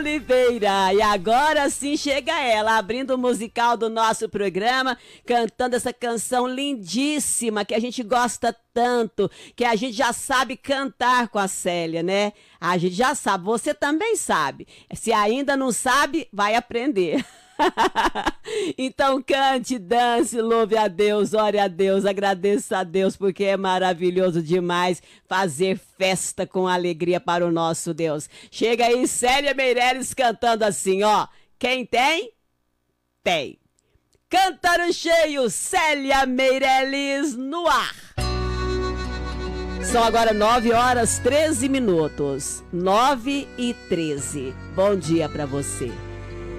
Oliveira. E agora sim chega ela, abrindo o musical do nosso programa, cantando essa canção lindíssima que a gente gosta tanto, que a gente já sabe cantar com a Célia, né? A gente já sabe, você também sabe. Se ainda não sabe, vai aprender. Então cante, dance, louve a Deus, ore a Deus, agradeça a Deus, porque é maravilhoso demais fazer festa com alegria para o nosso Deus. Chega aí Célia Meireles cantando assim, ó. Quem tem? Tem. Cântaro cheio, Célia Meireles no ar. São agora 9h13. 9h13. Bom dia para você.